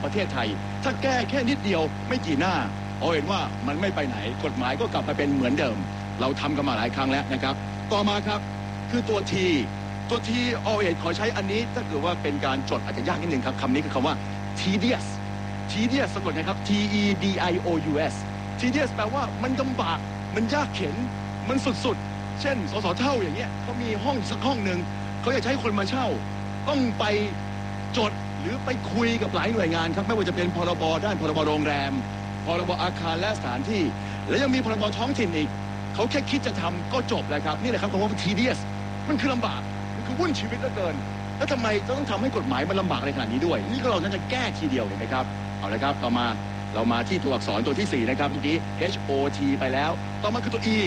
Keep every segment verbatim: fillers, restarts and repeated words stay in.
ประเทศไทยถ้าแก้แค่นิดเดียวไม่กี่หน้าเอาเห็นว่ามันไม่ไปไหนกฎหมายก็กลับมาเป็นเหมือนเดิมเราทำกันมาหลายครั้งแล้วนะครับต่อมาครับคือตัว T ตัว T เอาเห็นขอใช้อันนี้ถ้าเกิดว่าเป็นการจดอาจจะยากนิดนึงครับคำนี้คือคำว่า tedious tedious สะกดนะครับ T E D I O U S tedious แปลว่ามันลำบากมันยากเข็ญมันสุดๆเช่นสสเท่าอย่างเงี้ยเขามีห้องสักห้องหนึ่งเขาอยากให้คนมาเช่าต้องไปจดหรือไปคุยกับหลายหน่วยงานครับไม่ว่าจะเป็นพรบด้านพรบโรงแรมพรบอาคารและสถานที่และยังมีพรบท้องถิ่นอีกเขาแค่คิดจะทำก็จบแล้วครับนี่แหละครับคำว่า tedious มันคือลำบากมันคือวุ่นชีวิตเหลือเกินแล้วทำไมต้องทำให้กฎหมายมันลำบากในขนาดนี้ด้วยนี่ก็เราน่าจะแก้ทีเดียวเลยนะครับเอาละครับต่อมาเรามาที่ตัวอักษรตัวที่สี่นะครับเมื่อกี้ H O T ไปแล้วต่อมาคือตัว E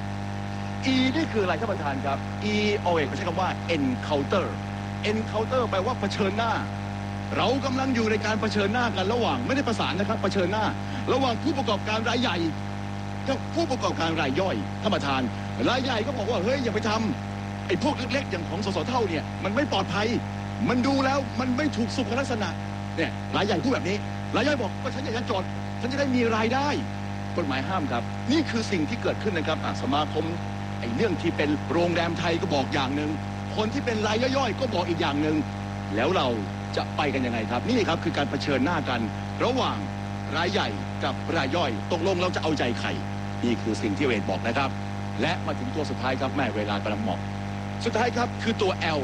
E นี่คืออะไรท่านประธานครับ E เอาเองเขาใช้คำว่า encounter encounter แปลว่าเผชิญหน้าเรากำลังอยู่ในการเผชิญหน้ากันระหว่างไม่ได้ประสานนะครับเผชิญหน้าระหว่างผู้ประกอบการรายใหญ่กับผู้ประกอบการรายย่อยท่านประธานรายใหญ่ก็บอกว่าเฮ้ยอย่าไปทำไอ้พวกเล็กๆอย่างของสสเท่าเนี่ยมันไม่ปลอดภัยมันดูแล้วมันไม่ถูกสุขลักษณะเนี่ยรายใหญ่พูดแบบนี้รายย่อยบอกว่าฉันอยากจะจดฉันจะได้มีรายได้กฎหมายห้ามครับนี่คือสิ่งที่เกิดขึ้นนะครับสมาคมไอ้เรื่องที่เป็นโรงแรมไทยก็บอกอย่างหนึ่งคนที่เป็นรายย่อยๆก็บอกอีกอย่างหนึ่งแล้วเราจะไปกันยังไงครับนี่ครับคือการเผชิญหน้ากันระหว่างรายใหญ่กับรายย่อยตกลงเราจะเอาใจใครนี่คือสิ่งที่เวทบอกนะครับและมาถึงตัวสุดท้ายครับแม่เวลากำลังเหมาะสุดท้ายครับคือตัว L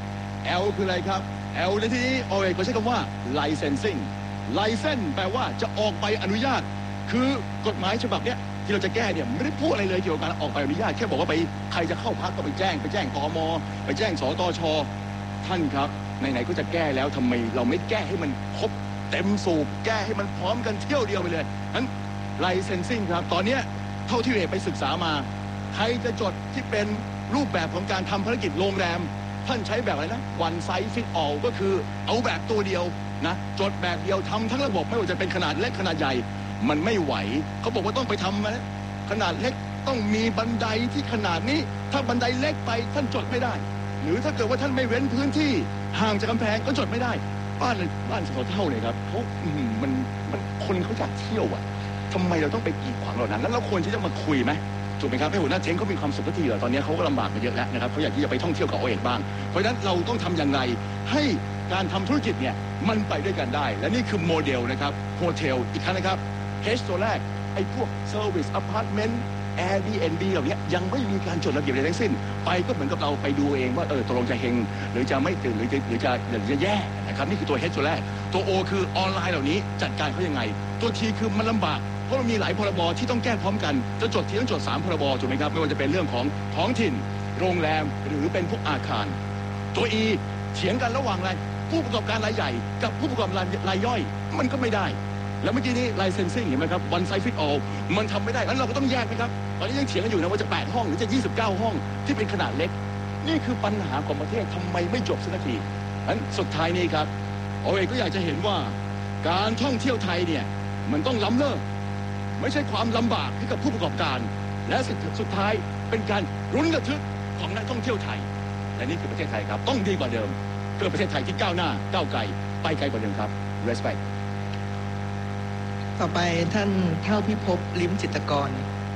L คืออะไรครับ L ในที่นี้เอาเองเขาใช้คำว่า licensing license แปลว่าจะออกใบอนุญาตคือกฎหมายฉบับเนี้ยที่เราจะแก้เนี่ยไม่ได้พูดอะไรเลยเกี่ยวกับการออกใบอนุญาตแค่บอกว่าไปใครจะเข้าพักก็ไปแจ้งไปแจ้งตม.ไปแจ้งสตช.ท่านครับไหนๆก็จะแก้แล้วทำไมเราไม่แก้ให้มันครบเต็มสูบแก้ให้มันพร้อมกันเที่ยวเดียวไปเลยนั้น licensing ครับตอนนี้เท่าที่เอกไปศึกษามาใครจะจดที่เป็นรูปแบบของการทำภารกิจโรงแรมท่านใช้แบบอะไรนะ one size fit all ก็คือเอาแบบตัวเดียวนะจดแบบเดียวทำทั้งระบบไม่ว่าจะเป็นขนาดเล็กขนาดใหญ่มันไม่ไหวเขาบอกว่าต้องไปทำนะขนาดเล็กต้องมีบันไดที่ขนาดนี้ถ้าบันไดเล็กไปท่านจดไม่ได้หรือถ้าเกิดว่าท่านไม่เว้นพื้นที่ห่างจากกำแพงก็จดไม่ได้บ้านบ้านสสเท่าเนี่ยครับเขามันมันคนเขาอยากเที่ยวอ่ะทำไมเราต้องไปกีดขวางเหล่านั้นแล้วเราควรที่จะมาคุยไหมถูกไหมครับให้หัวหน้าเท้งเขามีความสุขทีเหรอตอนนี้เขาก็ลำบากมาเยอะแล้วนะครับเขาอยากที่จะไปท่องเที่ยวกับโอเอ็ดบ้างเพราะฉะนั้นเราต้องทำอย่างไรให้การทำธุรกิจเนี่ยมันไปด้วยกันได้และนี่คือโมเดลนะครับโฮเทลอีกครั้งนะครับ H ตัวแรกไอ้พวก Service Apartment Airbnb เหล่านี้ยังไม่มีการจดระเบียบใดทั้งสิ้นไปก็เหมือนกับเราไปดูเองว่าเออตกลงจะเฮงหรือจะไม่ตื่นหรือจะหรือจะหรือจะแย่นะครับนี่คือตัว H ตัวแรกตัว O คือออนไลน์เหล่านี้จัดการเขายังไงตัว T คือมันลำบากเพราะมันมีหลายพรบที่ต้องแก้พร้อมกันจะจดทีต้องจดสามพรบถูกไหมครับไม่ว่าจะเป็นเรื่องของท้องถิ่นโรงแรมหรือเป็นพวกอาคารตัว E เถียงกันระหว่างอะไรผู้ประกอบการรายใหญ่กับผู้ประกอบการรายย่อยมันก็ไม่ได้แล้วเมื่อกี้นี้ licensing เห็นไหมครับ one size fit all มันทำไม่ได้งั้นเราก็ต้องแยกไหมครับตอนนี้ยังเถียงกันอยู่นะว่าจะแปดห้องหรือจะยี่สิบเก้าห้องที่เป็นขนาดเล็กนี่คือปัญหาของประเทศทำไมไม่จบสักทีงั้นสุดท้ายนี้ครับโอเอก็อยากจะเห็นว่าการท่องเที่ยวไทยเนี่ยมันต้องล้ำเลิศไม่ใช่ความลำบากให้กับผู้ประกอบการและสุดท้ายเป็นการรุนระทึกของนักท่องเที่ยวไทยและนี่คือประเทศไทยครับต้องดีกว่าเดิมเพื่อประเทศไทยที่ก้าวหน้าก้าวไกลไปไกลกว่าเดิมครับ respect ต่อไปท่านเท่าพิภพลิ้มจิตรกร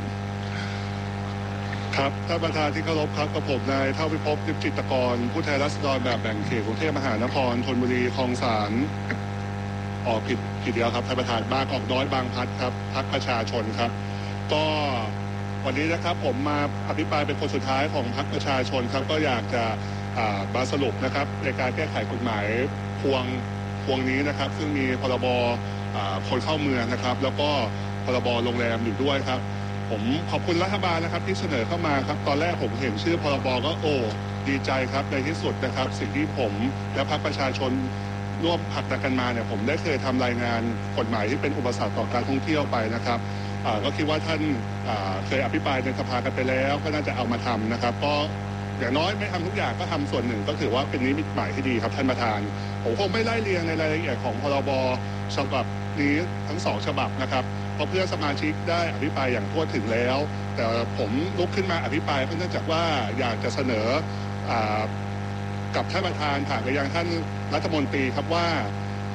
ครับท่านประธานที่เคารพครับกับผมนายเท่าพิภพลิ้มจิตรกรผู้แทนราษฎรแบบแบ่งเขตกรุงเทพมหานครธนบุรีคลองสานออกผิดผิดเดียวครับท่านประธานบางออกน้อยบางพัดครับพรรคประชาชนครับก็วันนี้นะครับผมมาอภิปรายเป็นคนสุดท้ายของพรรคประชาชนครับก็อยากจะมาสรุปนะครับในการแก้ไขกฎหมายพวงพวงนี้นะครับซึ่งมีพรบคนเข้าเมืองนะครับแล้วก็พรบโรงแรมอยู่ด้วยครับผมขอบคุณรัฐบาลนะครับที่เสนอเข้ามาครับตอนแรกผมเห็นชื่อพรบก็โอ้ดีใจครับในที่สุดนะครับสิ่งที่ผมและพรรคประชาชนร่วมผลักดันกันมาเนี่ยผมได้เคยทำรายงานกฎหมายที่เป็นอุปสรรคต่อการท่องเที่ยวไปนะครับก็คิดว่าท่านเคยอภิปรายในสภากันไปแล้วก็น่าจะเอามาทำนะครับก็อย่างน้อยไม่ทำทุกอย่างก็ทำส่วนหนึ่งก็ถือว่าเป็นนิมิตหมายที่ดีครับท่านประธานผมคงไม่ไล่เรียงในรายละเอียดของพรบฉบับนี้ทั้งสองฉบับนะครับเพราะเพื่อสมาชิกได้อภิปรายอย่างทั่วถึงแล้วแต่ผมลุกขึ้นมาอภิปรายเนื่องจากว่าอยากจะเสนอกับท่านประธานผ่านไปยังท่านรัฐมนตรีครับว่า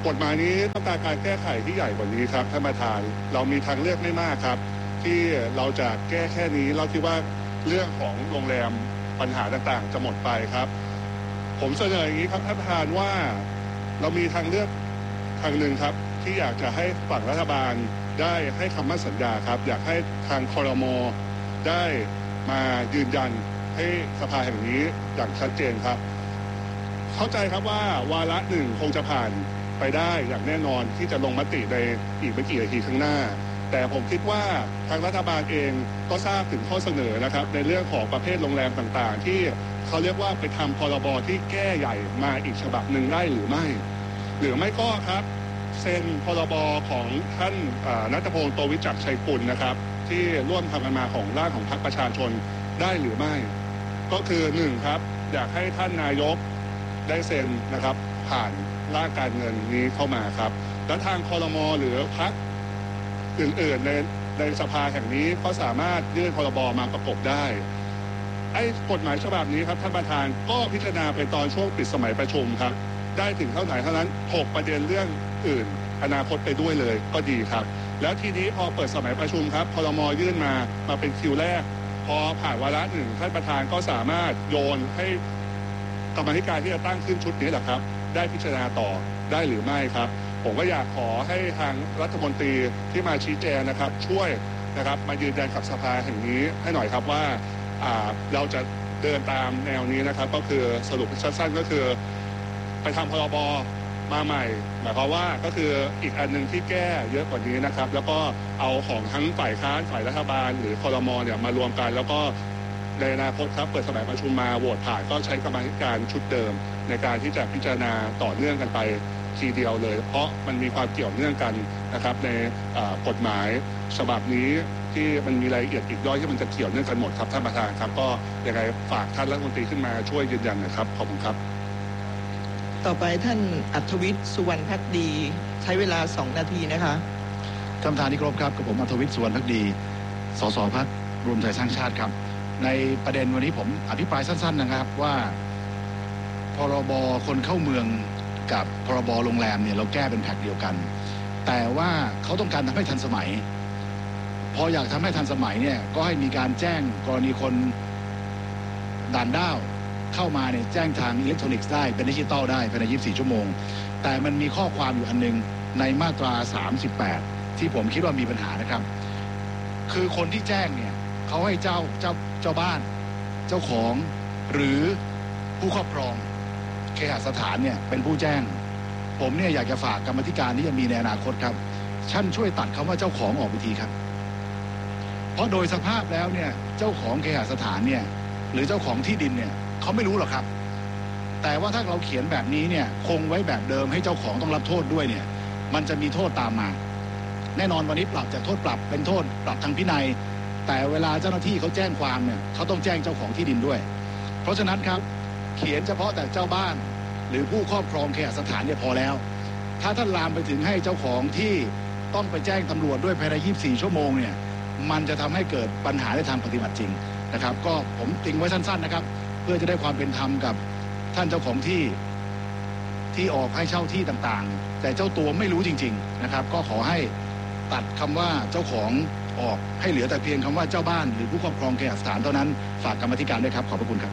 กฎหมายนี้ต้องการการแก้ไขที่ใหญ่กว่านี้ครับท่านประธานเรามีทางเลือกไม่มากครับที่เราจะแก้แค่นี้เราคิดว่าเรื่องของโรงแรมปัญหาต่างๆจะหมดไปครับผมเสนออย่างนี้ครับท่านประธานว่าเรามีทางเลือกทางหนึ่งครับที่อยากจะให้ฝั่งรัฐบาลได้ให้คำมั่นสัญญาครับอยากให้ทางครม.ได้มายืนยันให้สภาแห่งนี้อย่างชัดเจนครับเข้าใจครับว่าวาระหนึ่งคงจะผ่านไปได้อย่างแน่นอนที่จะลงมติในอีกไม่กี่นาทีข้างหน้าแต่ผมคิดว่าทางรัฐบาลเองก็ทราบถึงข้อเสนอนะครับในเรื่องของประเภทโรงแรมต่างๆที่เขาเรียกว่าไปทำพรบที่แก้ใหญ่มาอีกฉบับหนึ่งได้หรือไม่หรือไม่ก็ครับเซ็นพรบของท่านณัฐพงศ์ โตวิจักรชัยกุลนะครับที่ร่วมทำกันมาของร่างของพรรคประชาชนได้หรือไม่ก็คือหนึ่งครับอยากให้ท่านนายกได้เซ็นนะครับผ่านร่างการเงินนี้เข้ามาครับและทางครม.หรือพรรคอื่นๆในในสภาแห่งนี้ก็สามารถยื่นพรบมาประกบได้ไอ้กฎหมายฉบับนี้ครับท่านประธานก็พิจารณาไปตอนช่วงปิดสมัยประชุมครับได้ถึงเท่าไหร่เท่านั้นถกประเด็นเรื่องอื่นอนาคตไปด้วยเลยก็ดีครับแล้วทีนี้พอเปิดสมัยประชุมครับครม.ยื่นมามาเป็นคิวแรกพอผ่านวาระหนึ่งท่านประธานก็สามารถโยนให้กรรมาธิการที่จะตั้งขึ้นชุดนี้แหละครับได้พิจารณาต่อได้หรือไม่ครับผมก็อยากขอให้ทางรัฐมนตรีที่มาชี้แจงนะครับช่วยนะครับมายืนยันกับสภาแห่งนี้ให้หน่อยครับว่าเราจะเดินตามแนวนี้นะครับก็คือสรุปสั้นๆก็คือไปทำพรบมาใหม่หมายความว่าก็คืออีกอันนึงที่แก้เยอะกว่านี้นะครับแล้วก็เอาของทั้งฝ่ายค้านฝ่ายรัฐบาลหรือครม.เนี่ยมารวมกันแล้วก็ในอนาคตครับเปิดสมัยประชุมมาโหวตผ่านก็ใช้กรรมาธิการชุดเดิมในการที่จะพิจารณาต่อเนื่องกันไปทีเดียวเลยเพราะมันมีความเกี่ยวเนื่องกันนะครับในกฎหมายฉบับนี้ที่มันมีรายละเอียดอีกย่อยที่มันจะเกี่ยวเนื่องกันหมดครับท่านประธานครับก็ยังไงฝากท่านรัฐมนตรีขึ้นมาช่วยยืนยันนะครับขอบคุณครับต่อไปท่านอัธวิทย์สุวรรณภักดีใช้เวลาสองนาทีนะคะท่านประธานที่เคารพครับกับผมอัธวิทย์สุวรรณภักดีสสพรรครวมไทยสร้างชาติครับในประเด็นวันนี้ผมอภิปรายสั้นๆนะครับว่าพรบคนเข้าเมืองกับพรบโรงแรมเนี่ยเราแก้เป็นแพ็คเดียวกันแต่ว่าเขาต้องการทำให้ทันสมัยพออยากทำให้ทันสมัยเนี่ยก็ให้มีการแจ้งกรณีคนด่านด้าวเข้ามาเนี่ยแจ้งทางอิเล็กทรอนิกส์ได้เป็นดิจิตอลได้ภายในยี่สิบสี่ชั่วโมงแต่มันมีข้อความอยู่อันนึงในมาตราสามสิบแปดที่ผมคิดว่ามีปัญหานะครับคือคนที่แจ้งเนี่ยเขาให้เจ้าเจ้าเจ้าบ้านเจ้าของหรือผู้ครอบครองเคหสถานเนี่ยเป็นผู้แจ้งผมเนี่ยอยากจะฝากกรรมธิการที่จะมีในอนาคตครับท่านช่วยตัดคำว่าเจ้าของออกไปทีครับเพราะโดยสภาพแล้วเนี่ยเจ้าของเคหสถานเนี่ยหรือเจ้าของที่ดินเนี่ยเขาไม่รู้หรอกครับแต่ว่าถ้าเราเขียนแบบนี้เนี่ยคงไว้แบบเดิมให้เจ้าของต้องรับโทษด้วยเนี่ยมันจะมีโทษตามมาแน่นอนวันนี้ปรับจากโทษปรับเป็นโทษปรับทางพินัยแต่เวลาเจ้าหน้าที่เขาแจ้งความเนี่ยเขาต้องแจ้งเจ้าของที่ดินด้วยเพราะฉะนั้นครับเขียนเฉพาะแต่เจ้าบ้านหรือผู้ครอบครองเคหสถานเนี่ยพอแล้วถ้าท่านลามไปถึงให้เจ้าของที่ต้องไปแจ้งตำรวจด้วยภายในยี่สิบสี่ชั่วโมงเนี่ยมันจะทำให้เกิดปัญหาในทางปฏิบัติจริงนะครับก็ผมติงไว้สั้นๆนะครับเพื่อจะได้ความเป็นธรรมกับท่านเจ้าของที่ที่ออกให้เช่าที่ต่างๆแต่เจ้าตัวไม่รู้จริงๆนะครับก็ขอให้ตัดคำว่าเจ้าของออกให้เหลือแต่เพียงคำว่าเจ้าบ้านหรือผู้ครอบครองเคหสถานเท่านั้นฝากกรรมธิการด้วยครับขอบพระคุณครับ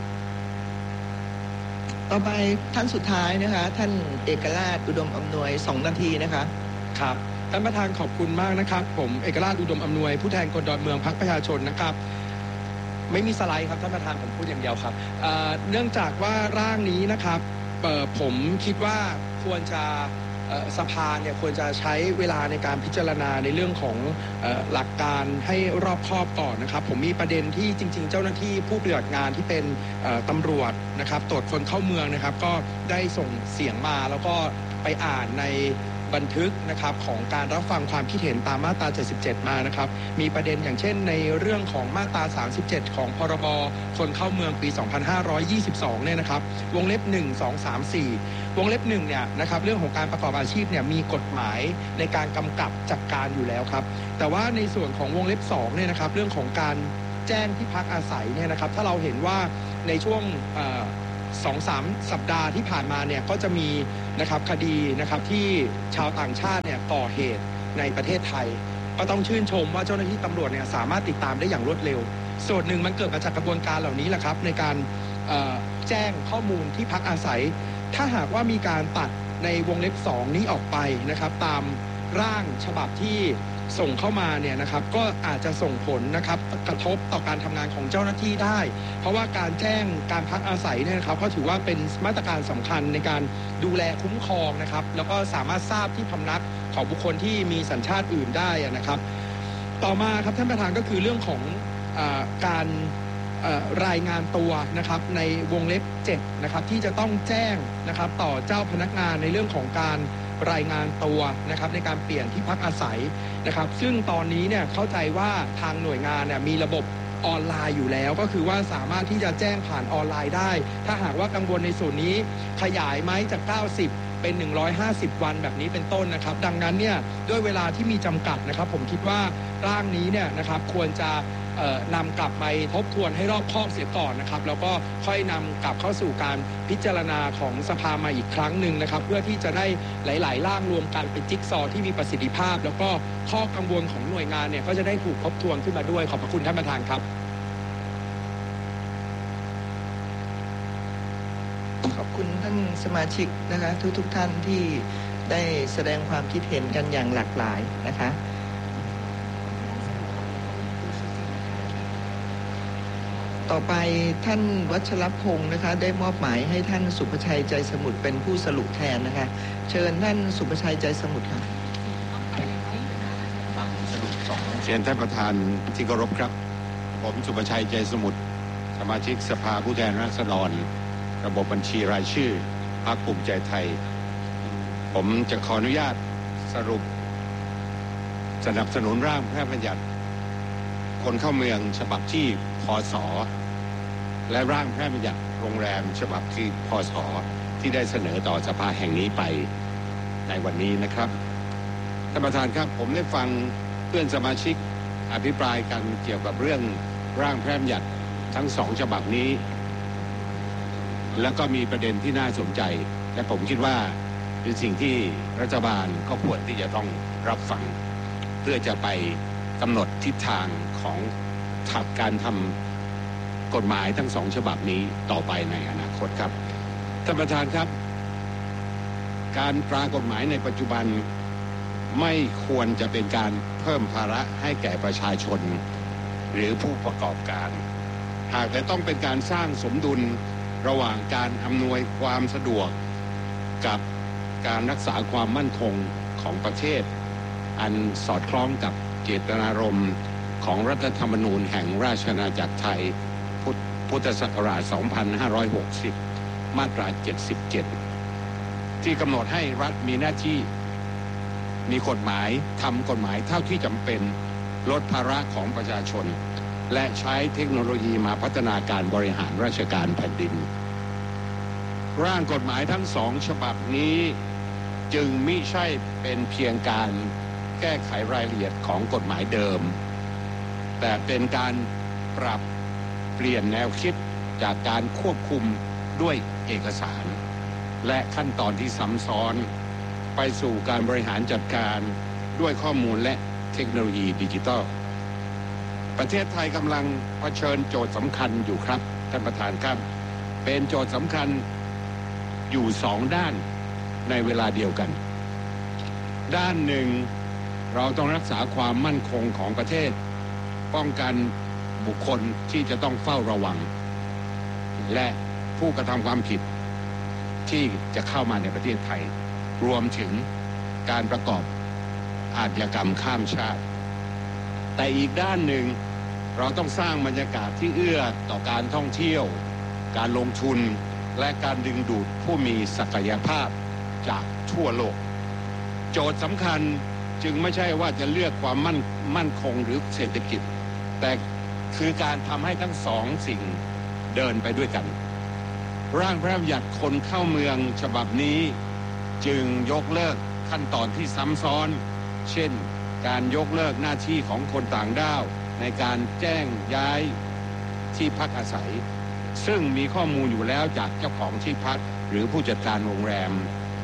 ต่อไปท่านสุดท้ายนะคะท่านเอกราชอุดมอำนวยสองนาทีนะคะครับท่านประธานขอบคุณมากนะครับผมเอกราชอุดมอำนวยผู้แทนคนดอนเมืองพรรคประชาชนนะครับไม่มีสไลด์ครับท่านประธานผมพูดอย่างเดียวครับเอ่อเนื่องจากว่าร่างนี้นะครับเอ่อผมคิดว่าควรจะสภาเนี่ยควรจะใช้เวลาในการพิจารณาในเรื่องของเอ่อหลักการให้รอบคอบก่อนนะครับผมมีประเด็นที่จริงๆเจ้าหน้าที่ผู้ปฏิบัติงานที่เป็นตำรวจนะครับตรวจคนเข้าเมืองนะครับก็ได้ส่งเสียงมาแล้วก็ไปอ่านในบันทึกนะครับของการรับฟังความคิดเห็นตามมาตราเจ็ดสิบเจ็ดมานะครับมีประเด็นอย่างเช่นในเรื่องของมาตราสามสิบเจ็ดของพรบคนเข้าเมืองปีสองพันห้าร้อยยี่สิบสองเนี่ยนะครับวงเล็บหนึ่ง สอง สาม สี่วงเล็บหนึ่งเนี่ยนะครับเรื่องของการประกอบอาชีพเนี่ยมีกฎหมายในการกำกับจัดการอยู่แล้วครับแต่ว่าในส่วนของวงเล็บสองเนี่ยนะครับเรื่องของการแจ้งที่พักอาศัยเนี่ยนะครับถ้าเราเห็นว่าในช่วงสองสามสัปดาห์ที่ผ่านมาเนี่ยก็จะมีนะครับคดีนะครับที่ชาวต่างชาติเนี่ยก่อเหตุในประเทศไทยก็ต้องชื่นชมว่าเจ้าหน้าที่ตำรวจเนี่ยสามารถติดตามได้อย่างรวดเร็วส่วนหนึ่งมันเกิดมาจากกระบวนการเหล่านี้แหละครับในการแจ้งข้อมูลที่พักอาศัยถ้าหากว่ามีการตัดในวงเล็บสองนี้ออกไปนะครับตามร่างฉบับที่ส่งเข้ามาเนี่ยนะครับก็อาจจะส่งผลนะครับกระทบต่อการทำงานของเจ้าหน้าที่ได้เพราะว่าการแจ้งการพักอาศัยเนี่ยนะครับก็ถือว่าเป็นมาตรการสำคัญในการดูแลคุ้มครองนะครับแล้วก็สามารถทราบที่พำนักของบุคคลที่มีสัญชาติอื่นได้นะครับต่อมาครับท่านประธานก็คือเรื่องของอ่าการรายงานตัวนะครับในวงเล็บเจ็ดนะครับที่จะต้องแจ้งนะครับต่อเจ้าพนักงานในเรื่องของการรายงานตัวนะครับในการเปลี่ยนที่พักอาศัยนะครับซึ่งตอนนี้เนี่ยเข้าใจว่าทางหน่วยงานเนี่ยมีระบบออนไลน์อยู่แล้วก็คือว่าสามารถที่จะแจ้งผ่านออนไลน์ได้ถ้าหากว่ากังวลในส่วนนี้ขยายไหมจากเก้าสิบเป็นหนึ่งร้อยห้าสิบวันแบบนี้เป็นต้นนะครับดังนั้นเนี่ยด้วยเวลาที่มีจำกัดนะครับผมคิดว่าร่างนี้เนี่ยนะครับควรจะนำกลับไปทบทวนให้รอบคอบเสียก่อนนะครับแล้วก็ค่อยนำกลับเข้าสู่การพิจารณาของสภามาอีกครั้งหนึ่งนะครับเพื่อที่จะได้หลายๆร่างรวมกันเป็นจิ๊กซอว์ที่มีประสิทธิภาพแล้วก็ข้อกังวลของหน่วยงานเนี่ยก็จะได้ถูกทบทวนขึ้นมาด้วยขอบพระคุณท่านประธานครับขอบคุณท่านสมาชิกนะคะทุกๆท่านที่ได้แสดงความคิดเห็นกันอย่างหลากหลายนะคะต่อไปท่านวัชรพงศ์นะคะได้มอบหมายให้ท่านสุภชัยใจสมุทรเป็นผู้สรุปแทนนะคะเชิญท่านสุภชัยใจสมุทรค่ะเชิญท่านประธานที่เคารพครับผมสุภชัยใจสมุทรสมาชิกสภาผู้แทนราษฎรระบบบัญชีรายชื่อพรรคภูมิใจไทยผมจะขออนุญาตสรุปสนับสนุนร่างพระราชบัญญัติคนเข้าเมืองฉบับที่พ.ศ.และร่างพระราชบัญญัติโรงแรมฉบับที่พ.ศ.ที่ได้เสนอต่อสภาแห่งนี้ไปในวันนี้นะครับท่านประธานครับผมได้ฟังเพื่อนสมาชิกอภิปรายกันเกี่ยวกับเรื่องร่างพระราชบัญญัติทั้งสองฉบับนี้แล้วก็มีประเด็นที่น่าสนใจและผมคิดว่าเป็นสิ่งที่รัฐบาลก็ควรที่จะต้องรับฟังเพื่อจะไปกำหนดทิศทางของทับการทำกฎหมายทั้งสองฉบับนี้ต่อไปในอนาคตครับท่านประธานครับการตรากฎหมายในปัจจุบันไม่ควรจะเป็นการเพิ่มภาระให้แก่ประชาชนหรือผู้ประกอบการหากแต่ต้องเป็นการสร้างสมดุลระหว่างการอำนวยความสะดวกกับการรักษาความมั่นคงของประเทศอันสอดคล้องกับเจตนารมณ์ของรัฐธรรมนูญแห่งราชอาณาจักรไทยพุทธศักราช สองพันห้าร้อยหกสิบ มาตรา เจ็ดสิบเจ็ด ที่กำหนดให้รัฐมีหน้าที่มีกฎหมายทำกฎหมายเท่าที่จำเป็นลดภาระของประชาชนและใช้เทคโนโลยีมาพัฒนาการบริหารราชการแผ่นดินร่างกฎหมายทั้งสองฉบับนี้จึงมิใช่เป็นเพียงการแก้ไขรายละเอียดของกฎหมายเดิมแต่เป็นการปรับเปลี่ยนแนวคิดจากการควบคุมด้วยเอกสารและขั้นตอนที่ซ้ำซ้อนไปสู่การบริหารจัดการด้วยข้อมูลและเทคโนโลยีดิจิทัลประเทศไทยกำลังเผชิญโจทย์สำคัญอยู่ครับท่านประธานครับเป็นโจทย์สำคัญอยู่สองด้านในเวลาเดียวกันด้านหนึ่งเราต้องรักษาความมั่นคงของประเทศป้องกันบุคคลที่จะต้องเฝ้าระวังและผู้กระทำความผิดที่จะเข้ามาในประเทศไทยรวมถึงการประกอบอาชญากรรมข้ามชาติแต่อีกด้านหนึ่งเราต้องสร้างบรรยากาศที่เอื้อต่อการท่องเที่ยวการลงทุนและการดึงดูดผู้มีศักยภาพจากทั่วโลกโจทย์สำคัญจึงไม่ใช่ว่าจะเลือกความมั่นมั่นคงหรือเศรษฐกิจแต่คือการทำให้ทั้งสองสิ่งเดินไปด้วยกันร่างพระราชบัญญัติคนเข้าเมืองฉบับนี้จึงยกเลิกขั้นตอนที่ซ้ำซ้อนเช่นการยกเลิกหน้าที่ของคนต่างด้าวในการแจ้งย้ายที่พักอาศัยซึ่งมีข้อมูลอยู่แล้วจากเจ้าของที่พักหรือผู้จัดการโรงแรม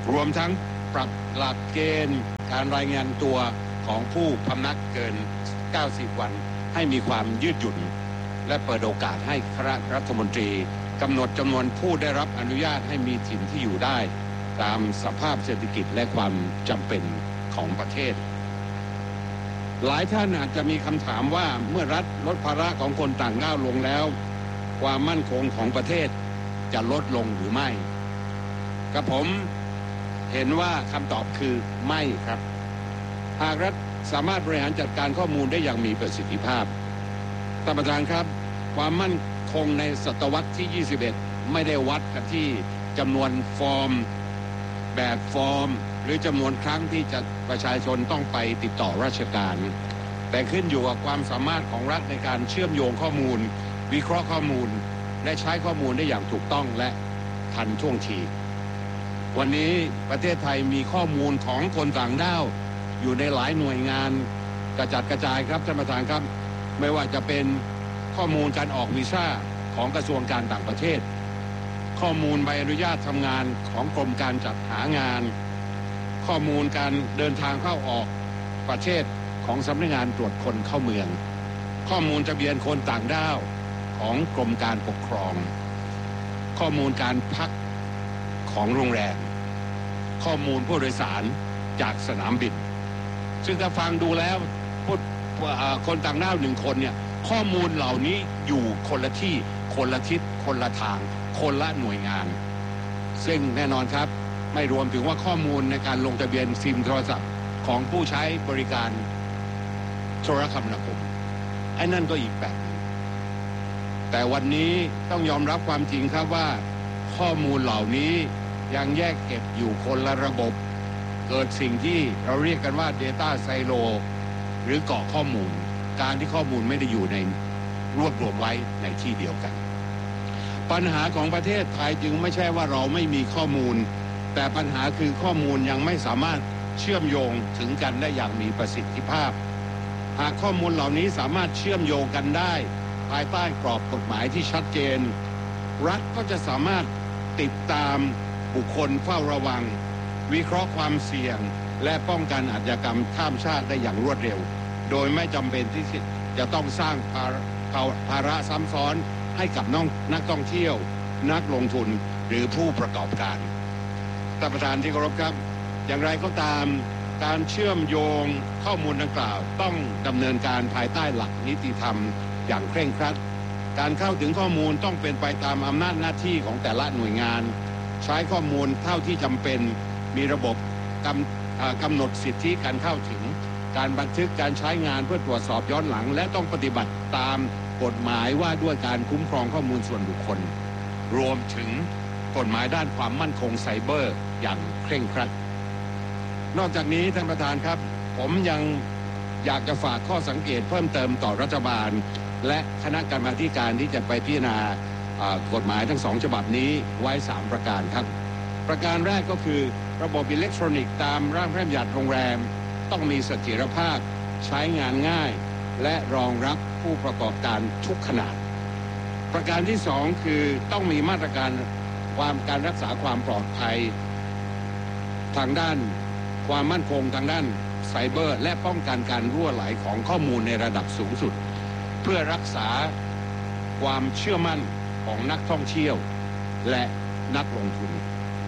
รวมทั้งปรับหลักเกณฑ์การรายงานตัวของผู้พำนักเกินเก้าสิบวันให้มีความยืดหยุ่นและเปิดโอกาสให้คณะรัฐมนตรีกำหนดจำนวนผู้ได้รับอนุญาตให้มีถิ่นที่อยู่ได้ตามสภาพเศรษฐกิจและความจำเป็นของประเทศหลายท่านอาจจะมีคำถามว่าเมื่อรัฐลดภาระของคนต่างด้าวลงแล้วความมั่นคงของประเทศจะลดลงหรือไม่กับผมเห็นว่าคำตอบคือไม่ครับหากรัฐสามารถบริหารจัดการข้อมูลได้อย่างมีประสิทธิภาพท่านประธานครับความมั่นคงในศตวรรษที่ยี่สิบเอ็ดไม่ได้วัดกันที่จำนวนฟอร์มแบบฟอร์มหรือจำนวนครั้งที่จะประชาชนต้องไปติดต่อราชการแต่ขึ้นอยู่กับความสามารถของรัฐในการเชื่อมโยงข้อมูลวิเคราะห์ข้อมูลและใช้ข้อมูลได้อย่างถูกต้องและทันท่วงทีวันนี้ประเทศไทยมีข้อมูลของคนต่างด้าวอยู่ในหลายหน่วยงานกระจัดกระจายครับท่านประธานครับไม่ว่าจะเป็นข้อมูลการออกวีซ่าของกระทรวงการต่างประเทศข้อมูลใบอนุญาตทำงานของกรมการจัดหางานข้อมูลการเดินทางเข้าออกประเทศของสำนักงานตรวจคนเข้าเมืองข้อมูลทะเบียนคนต่างด้าวของกรมการปกครองข้อมูลการพักของโรงแรมข้อมูลผู้โดยสารจากสนามบินซึ่งถ้าฟังดูแล้วพูดคนต่างด้าวหนึ่งคนเนี่ยข้อมูลเหล่านี้อยู่คนละที่คนละทิศคนละทางคนละหน่วยงานซึ่งแน่นอนครับไม่รวมถึงว่าข้อมูลในการลงทะเบียนซิมโทรศัพท์ของผู้ใช้บริการโทรคมนาคมไอ้นั่นก็อีกแบบนึงแต่วันนี้ต้องยอมรับความจริงครับว่าข้อมูลเหล่านี้ยังแยกเก็บอยู่คนละระบบเกิดสิ่งที่เราเรียกกันว่า Data Silo หรือเกาะข้อมูลการที่ข้อมูลไม่ได้อยู่ในรวบรวมไว้ในที่เดียวกันปัญหาของประเทศไทยจึงไม่ใช่ว่าเราไม่มีข้อมูลแต่ปัญหาคือข้อมูลยังไม่สามารถเชื่อมโยงถึงกันได้อย่างมีประสิทธิภาพหากข้อมูลเหล่านี้สามารถเชื่อมโยงกันได้ภายใต้กรอบกฎหมายที่ชัดเจนรัฐก็จะสามารถติดตามบุคคลเฝ้าระวังวิเคราะห์ความเสี่ยงและป้องกันอาชญากรรมข้ามชาติได้อย่างรวดเร็วโดยไม่จำเป็นที่จะต้องสร้างภาระซ้ำซ้อนให้กับนักท่องเที่ยวนักลงทุนหรือผู้ประกอบการท่านประธานที่เคารพครับอย่างไรก็ตามการเชื่อมโยงข้อมูลดังกล่าวต้องดำเนินการภายใต้หลักนิติธรรมอย่างเคร่งครัดการเข้าถึงข้อมูลต้องเป็นไปตามอำนาจหน้าที่ของแต่ละหน่วยงานใช้ข้อมูลเท่าที่จำเป็นมีระบบกำกำหนดสิทธิการเข้าถึงการบันทึกการใช้งานเพื่อตรวจสอบย้อนหลังและต้องปฏิบัติตามกฎหมายว่าด้วยการคุ้มครองข้อมูลส่วนบุคคลรวมถึงกฎหมายด้านความมั่นคงไซเบอร์อย่างเคร่งครัดนอกจากนี้ท่านประธานครับผมยังอยากจะฝากข้อสังเกตเพิ่มเติมต่อรัฐบาลและคณะกรรมาธิการที่จะไปพิจารณากฎหมายทั้งสองฉบับนี้ไว้สามประการครับประการแรกก็คือระบบอิเล็กทรอนิกส์ตามร่างพระราชบัญญัติโรงแรมต้องมีเสถียรภาพใช้งานง่ายและรองรับผู้ประกอบการทุกขนาดประการที่สองคือต้องมีมาตรการความการรักษาความปลอดภัยทางด้านความมั่นคงทางด้านไซเบอร์และป้องกันการรั่วไหลของข้อมูลในระดับสูงสุดเพื่อรักษาความเชื่อมั่นของนักท่องเที่ยวและนักลงทุน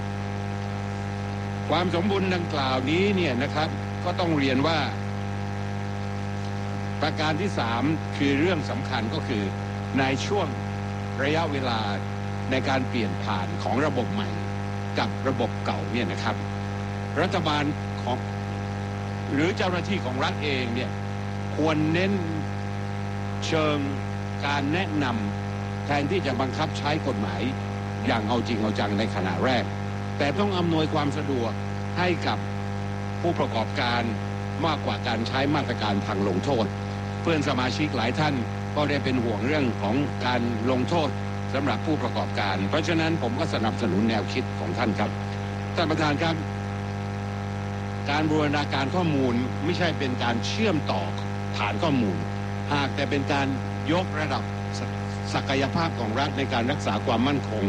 ความสมบูรณ์ดังกล่าวนี้เนี่ยนะครับก็ต้องเรียนว่าประการที่สามคือเรื่องสำคัญก็คือในช่วงระยะเวลาในการเปลี่ยนผ่านของระบบใหม่กับระบบเก่าเนี่ยนะครับรัฐบาลของหรือเจ้าหน้าที่ของรัฐเองเนี่ยควรเน้นเชิงการแนะนำแทนที่จะบังคับใช้กฎหมายอย่างเอาจริงเอาจังในขณะแรกแต่ต้องอำนวยความสะดวกให้กับผู้ประกอบการมากกว่าการใช้มาตรการทางลงโทษเพื่อนสมาชิกหลายท่านก็ได้เป็นห่วงเรื่องของการลงโทษสำหรับผู้ประกอบการเพราะฉะนั้นผมก็สนับสนุนแนวคิดของท่านครับท่านประธานครับการบูรณาการข้อมูลไม่ใช่เป็นการเชื่อมต่อฐานข้อมูลหากแต่เป็นการยกระดับศักยภาพของรัฐในการรักษาความมั่นคง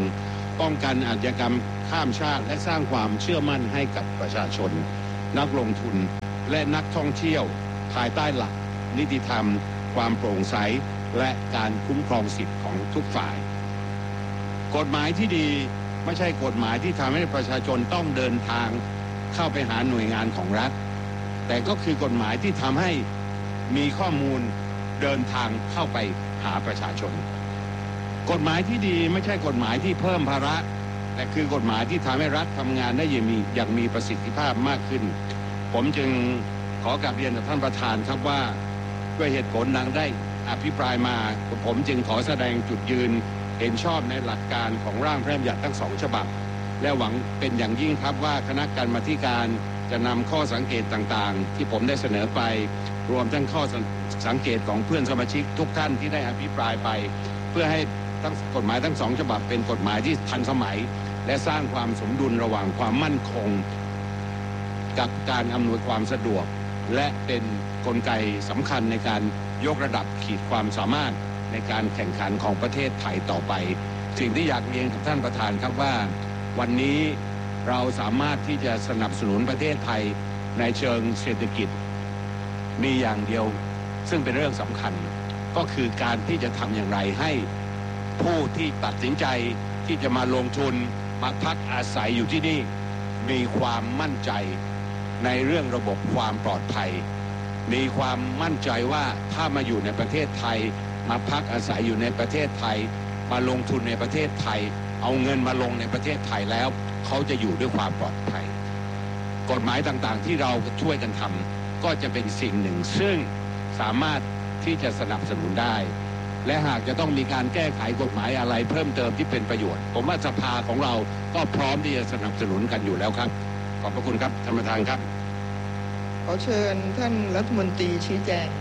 ป้องกันอาชญากรรมข้ามชาติและสร้างความเชื่อมั่นให้กับประชาชนนักลงทุนและนักท่องเที่ยวภายใต้หลักนิติธรรมความโปร่งใสและการคุ้มครองสิทธิของทุกฝ่ายกฎหมายที่ดีไม่ใช่กฎหมายที่ทำให้ประชาชนต้องเดินทางเข้าไปหาหน่วยงานของรัฐแต่ก็คือกฎหมายที่ทำให้มีข้อมูลเดินทางเข้าไปหาประชาชนกฎหมายที่ดีไม่ใช่กฎหมายที่เพิ่มภาระแต่คือกฎหมายที่ทำให้รัฐทำงานได้อย่างมีอย่างมีประสิทธิภาพมากขึ้นผมจึงขอกราบเรียนกับท่านประธานครับว่าด้วยเหตุผลดังได้อภิปรายมาผมจึงขอแสดงจุดยืนเห็นชอบในหลักการของร่างพระราชบัญญัติทั้งสองฉบับและหวังเป็นอย่างยิ่งครับว่าคณะกรรมาธิการจะนำข้อสังเกตต่างๆที่ผมได้เสนอไปรวมทั้งข้อสังเกตของเพื่อนสมาชิกทุกท่านที่ได้อภิปรายไปเพื่อให้ทั้งกฎหมายทั้งสองฉบับเป็นกฎหมายที่ทันสมัยและสร้างความสมดุลระหว่างความมั่นคงกับการอำนวยความสะดวกและเป็นกลไกสำคัญในการยกระดับขีดความสามารถในการแข่งขันของประเทศไทยต่อไปสิ่งที่อยากเรียนกับท่านประธานครับว่าวันนี้เราสามารถที่จะสนับสนุนประเทศไทยในเชิงเศรษฐกิจมีอย่างเดียวซึ่งเป็นเรื่องสำคัญก็คือการที่จะทำอย่างไรให้ผู้ที่ตัดสินใจที่จะมาลงทุนมาพักอาศัยอยู่ที่นี่มีความมั่นใจในเรื่องระบบความปลอดภัยมีความมั่นใจว่าถ้ามาอยู่ในประเทศไทยมาพักอาศัยอยู่ในประเทศไทยมาลงทุนในประเทศไทยเอาเงินมาลงในประเทศไทยแล้วเขาจะอยู่ด้วยความปลอดภัยกฎหมายต่างๆที่เราช่วยกันทำก็จะเป็นสิ่งหนึ่งซึ่งสามารถที่จะสนับสนุนได้และหากจะต้องมีการแก้ไขกฎหมายอะไรเพิ่มเติมที่เป็นประโยชน์ผมว่าสภาของเราก็พร้อมที่จะสนับสนุนกันอยู่แล้วครับขอบพระคุณครับท่านประธานครับขอเชิญท่านรัฐมนตรีชี้แจง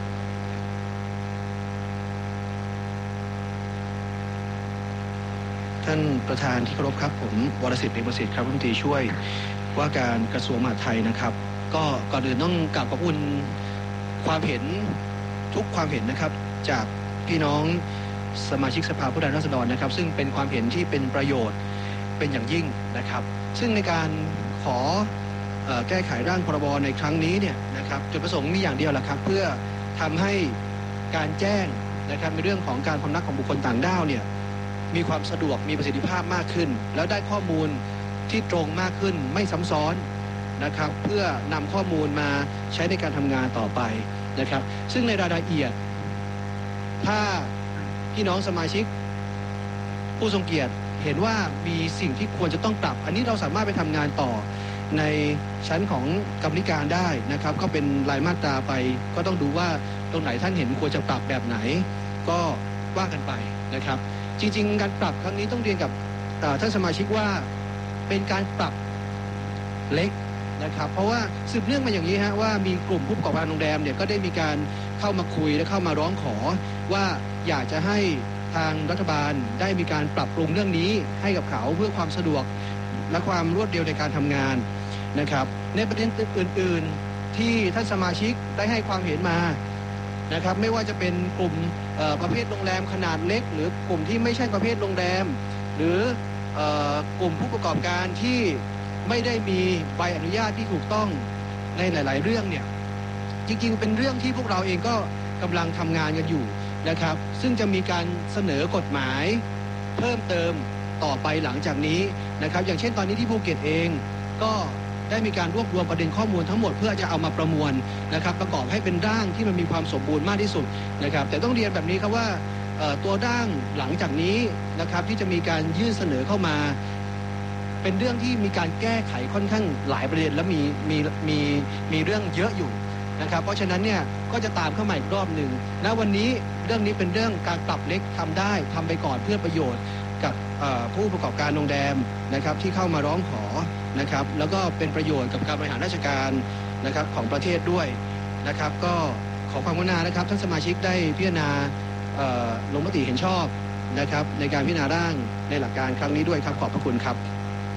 ท่านประธานที่เคารพครับผมวรสิทธิ์เปรมประสิทธิ์ครับรัฐมนตรีช่วยว่าการกระทรวงมหาดไทยนะครับก็ก่อนอื่นต้องกราบขอบคุณความเห็นทุกความเห็นนะครับจากพี่น้องสมาชิกสภาผู้แทนราษฎรนะครับซึ่งเป็นความเห็นที่เป็นประโยชน์เป็นอย่างยิ่งนะครับซึ่งในการขอเอ่อแก้ไขร่างพรบในครั้งนี้เนี่ยนะครับจุดประสงค์มีอย่างเดียวแหละครับเพื่อทำให้การแจ้งนะครับในเรื่องของการพำนักของบุคคลต่างด้าวเนี่ยมีความสะดวกมีประสิทธิภาพมากขึ้นแล้วได้ข้อมูลที่ตรงมากขึ้นไม่ซ้ำซ้อนนะครับเพื่อนำข้อมูลมาใช้ในการทำงานต่อไปนะครับซึ่งในรายละเอียดถ้าพี่น้องสมาชิกผู้ทรงเกียรติเห็นว่ามีสิ่งที่ควรจะต้องปรับอันนี้เราสามารถไปทำงานต่อในชั้นของกรรมธิการได้นะครับก็เป็นรายมาตราไปก็ต้องดูว่าตรงไหนท่านเห็นควรจะปรับแบบไหนก็ว่ากันไปนะครับจริงๆการปรับครั้งนี้ต้องเรียนกับท่านสมาชิกว่าเป็นการปรับเล็กนะครับเพราะว่าสืบเนื่องมาอย่างนี้ฮะว่ามีกลุ่มผู้ประกอบการโรงแรมเนี่ยก็ได้มีการเข้ามาคุยและเข้ามาร้องขอว่าอยากจะให้ทางรัฐบาลได้มีการปรับปรุงเรื่องนี้ให้กับเขาเพื่อความสะดวกและความรวดเร็วในการทำงานนะครับในประเด็นอื่นๆที่ท่านสมาชิกได้ให้ความเห็นมานะครับไม่ว่าจะเป็นกลุ่มประเภทโรงแรมขนาดเล็กหรือกลุ่มที่ไม่ใช่ประเภทโรงแรมหรือกลุ่มผู้ประกอบการที่ไม่ได้มีใบอนุญาตที่ถูกต้องในหลายๆเรื่องเนี่ยจริงๆเป็นเรื่องที่พวกเราเองก็กำลังทำงานกันอยู่นะครับซึ่งจะมีการเสนอกฎหมายเพิ่มเติมต่อไปหลังจากนี้นะครับอย่างเช่นตอนนี้ที่ภูเก็ตเองก็ได้มีการรวบรวมประเด็นข้อมูลทั้งหมดเพื่อจะเอามาประมวลนะครับประกอบให้เป็นร่างที่มันมีความสมบูรณ์มากที่สุดนะครับแต่ต้องเรียนแบบนี้ครับว่าตัวร่างหลังจากนี้นะครับที่จะมีการยื่นเสนอเข้ามาเป็นเรื่องที่มีการแก้ไขค่อนข้างหลายประเด็นและมีมีมีมีเรื่องเยอะอยู่นะครับเพราะฉะนั้นเนี่ยก็จะตามเข้ามาอีกรอบหนึ่งณวันนี้เรื่องนี้เป็นเรื่องการปรับเล็กทำได้ทำไปก่อนเพื่อประโยชน์กับผู้ประกอบการโรงแรมนะครับที่เข้ามาร้องขอนะครับแล้วก็เป็นประโยชน์กับการบริหารราชการนะครับของประเทศด้วยนะครับก็ขอความกรุณานะครับท่านสมาชิกได้พิจารณาลงมติเห็นชอบนะครับในการพิจารณาร่างในหลักการครั้งนี้ด้วยครับขอบพระคุณครับ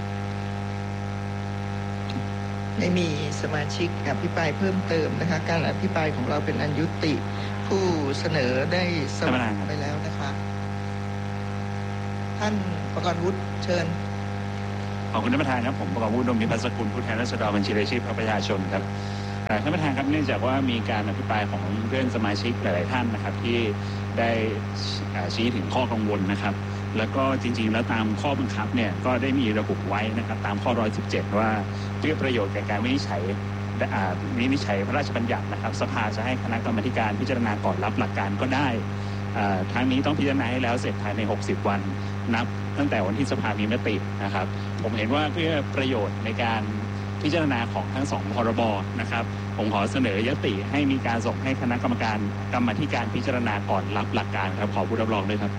ไม่มีสมาชิกอภิปรายเพิ่มเติมนะคะการอภิปรายของเราเป็นอันยุติผู้เสนอได้สรุปไปแล้วนะคะท่านประกรณ์วุฒิเชิญขอบคุณท่านประธานครับผมประกอบวุฒิ ดมนิพัฒน์สกุลผู้แทนราษฎรบัญชีรายชื่อพรรคประชาชนครับท่านประธานครับเนื่องจากว่ามีการอภิปรายของเพื่อนสมาชิกหลายๆท่านนะครับที่ได้ชี้ถึงข้อกังวลนะครับแล้วก็จริงๆแล้วตามข้อบังคับเนี่ยก็ได้มีระบุไว้นะครับตามข้อหนึ่งร้อยสิบเจ็ดว่าเพื่อประโยชน์แก่การวินิจฉัยวินิจฉัยพระราชบัญญัตินะครับสภาจะให้คณะกรรมการพิจารณาก่อนรับหลักการก็ได้ทั้งนี้ต้องพิจารณาให้แล้วเสร็จภายในหกสิบวันนับตั้งแต่วันที่สภามีมตินะครับผมเห็นว่าเพื่อประโยชน์ในการพิจารณาของทั้งสองพรบนะครับผมขอเสนอยติให้มีการส่งให้คณะกรรมการกรรมาธิการพิจารณาก่อนรับหลักการครับขอผู้รับรองด้วยครับ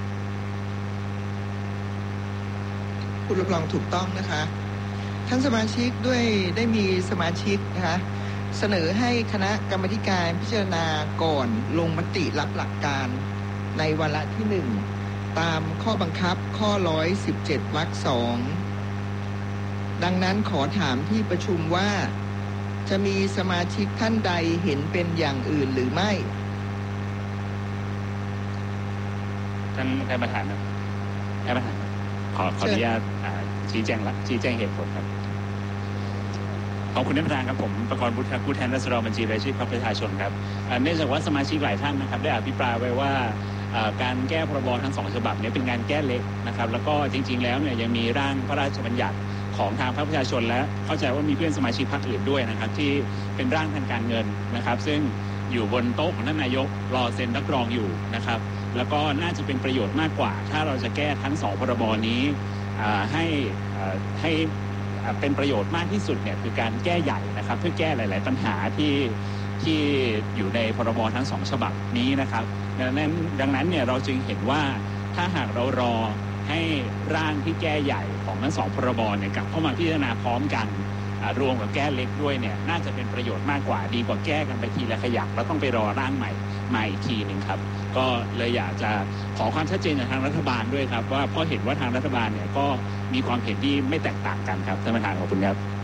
ผู้รับรองถูกต้องนะคะท่านสมาชิกด้วยได้มีสมาชิกนะคะเสนอให้คณะกรรมาธิการพิจารณาก่อนลงมติรับหลักการในวาระที่หนึ่งตามข้อบังคับข้อหนึ่งร้อยสิบเจ็ดวรรคสองดังนั้นขอถามที่ประชุมว่าจะมีสมาชิกท่านใดเห็นเป็นอย่างอื่นหรือไม่ท่านท่านประธานครับท่านประธานขอขออนุญาตชี้แจงละชี้แจงเหตุผลครับขอบคุณท่านประธานครับผมประกรณ์วุฒิผู้แทนราษฎรบัญชีรายชื่อพรรคประชาชนครับเนื่องจากว่าสมาชิกหลายท่านนะครับได้อภิปรายไว้ว่าการแก้พรบทั้งสองฉบับนี้เป็นการแก้เล็กนะครับแล้วก็จริงๆแล้วเนี่ยยังมีร่างพระราชบัญญัติของทางพรรคประชาชนและเข้าใจว่ามีเพื่อนสมาชิกพรรคอื่นด้วยนะครับที่เป็นร่างทางการเงินนะครับซึ่งอยู่บนโต๊ะของท่านนายกรอเซ็นรับรองอยู่นะครับแล้วก็น่าจะเป็นประโยชน์มากกว่าถ้าเราจะแก้ทั้งสองพรบนี้ให้ให้เป็นประโยชน์มากที่สุดเนี่ยคือการแก้ใหญ่นะครับเพื่อแก้หลายๆปัญหาที่ที่อยู่ในพรบทั้งสองฉบับนี้นะครับดังนั้นดังนั้นเนี่ยเราจึงเห็นว่าถ้าหากเรารอให้ร่างที่แก้ใหญ่ของทั้งสองพรบเนี่ยกลับเข้ามาพิจารณาพร้อมกันรวมกับแก้เล็กด้วยเนี่ยน่าจะเป็นประโยชน์มากกว่าดีกว่าแก้กันไปทีละขยักแล้วต้องไปรอร่างใหม่มาอีกทีหนึ่งครับก็เลยอยากจะขอความชัดเจนจากทางรัฐบาลด้วยครับว่าเพราะเห็นว่าทางรัฐบาลเนี่ยก็มีความเห็นที่ไม่แตกต่างกันครับท่านประธานขอบคุณครับ